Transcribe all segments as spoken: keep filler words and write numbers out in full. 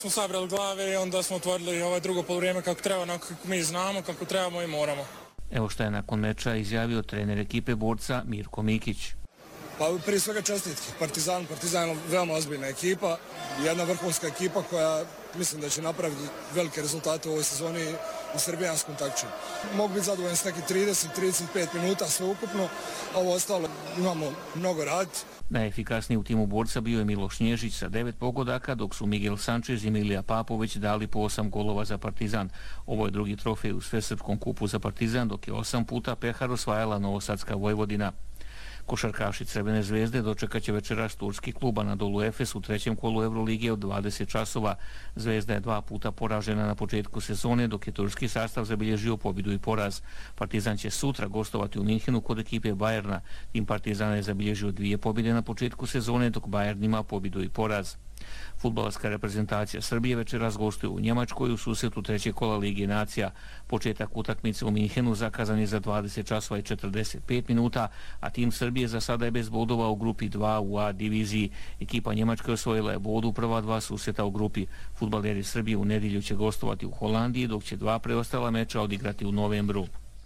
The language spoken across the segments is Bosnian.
Smo sabrali glave i onda smo otvorili ovaj drugo poluvrijeme kako treba, onako kako mi znamo, kako trebamo i moramo. Evo što je nakon meča izjavio trener ekipe Borca Mirko Mikić. Pa prije svega čestitke. Partizan, Partizan je veoma ozbiljna ekipa, jedna vrhunska ekipa koja mislim da će napraviti velike rezultate u ovoj sezoni u srbijanskom takmičenju. Mogu biti zadovoljan s nekih trideset do trideset pet minuta sve ukupno, a ovo ostalo imamo mnogo raditi. Najefikasniji u timu Borca bio je Miloš Nježić sa devet pogodaka, dok su Miguel Sanchez i Emilija Papović dali po osam golova za Partizan. Ovo je drugi trofej u Svesrpskom kupu za Partizan, dok je osam puta pehar osvajala Novosadska Vojvodina. Košarkaši Crvene zvezde dočekat će večeras turski klub Anadolu Efes u trećem kolu Evrolige od dvadeset časova. Zvezda je dva puta poražena na početku sezone, dok je turski sastav zabilježio pobjedu i poraz. Partizan će sutra gostovati u Minhenu kod ekipe Bayerna. Tim Partizana je zabilježio dvije pobjede na početku sezone, dok Bayern ima pobjedu i poraz. Fudbalarska reprezentacija Srbije večeras gostuje u Njemačkoj u susretu trećeg kola Lige nacija. Početak utakmice u Minhenu zakazan je za dvadeset časova i četrdeset pet minuta, a tim Srbije za sada je bez bodova u grupi dva u A diviziji. Ekipa Njemačke osvojila je bod u prva dva susreta u grupi. Fudbaleri Srbije u nedjelju će gostovati u Holandiji, dok će dva preostala meča odigrati u novembru.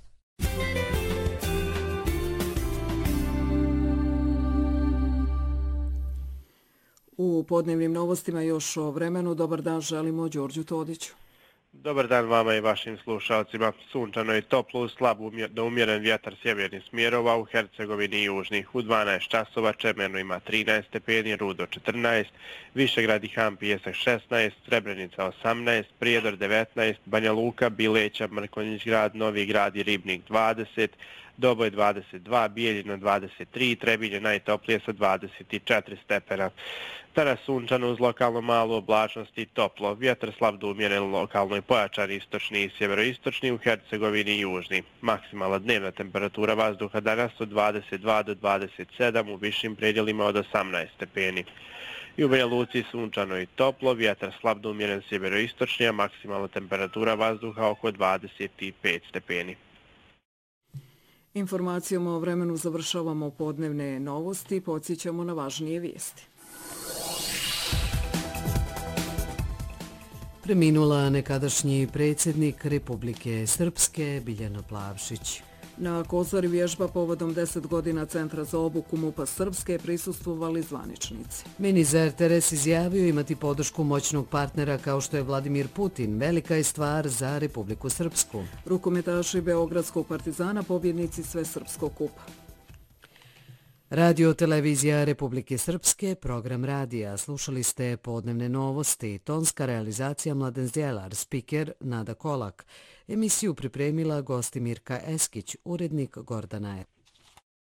U podnevnim novostima još o vremenu. Dobar dan želimo Đorđu Todiću. Dobar dan vama i vašim slušalcima. Sunčano i toplo, slab do umjeren vjetar sjevernih smjerova u Hercegovini i južnih. U dvanaest časova Čemerno ima trinaest stepeni, Rudo četrnaest, Višegrad i Han Pijesak šesnaest, Srebrenica osamnaest, Prijedor devetnaest, Banja Luka, Bileća, Mrkonjić grad, Novi grad i Ribnik dvadeset, Doboj dvadeset dva, Bijeljina dvadeset tri, Trebinje najtoplije sa dvadeset četiri stepena. Danas sunčano uz lokalno malu oblačnost i toplo. Vjetar slab do umjeren, lokalno i pojačan istočni i sjeveroistočni u Hercegovini i južni. Maksimalna dnevna temperatura vazduha danas od dvadeset dva do dvadeset sedam, u višim predjelima od osamnaest stepeni. I u Banja Luci sunčano i toplo, vjetar slab do umjeren sjeveroistočni, a maksimalna temperatura vazduha oko dvadeset pet stepeni. Informacijom o vremenu završavamo podnevne novosti, podsjećamo na važnije vijesti. Preminula nekadašnji predsjednik Republike Srpske Biljana Plavšić. Na Kozari vježba povodom deset godina Centra za obuku MUP-a Srpske prisustvovali zvaničnici. Ministar Teres izjavio imati podršku moćnog partnera kao što je Vladimir Putin. Velika je stvar za Republiku Srpsku. Rukometaši Beogradskog Partizana pobjednici Svesrpskog kupa. Radio televizija Republike Srpske, program radija. Slušali ste podnevne novosti. Tonska realizacija Mladen Zdjelar, spiker Nada Kolak. Emisiju pripremila gosti Mirka Eskić, urednik Gordana E.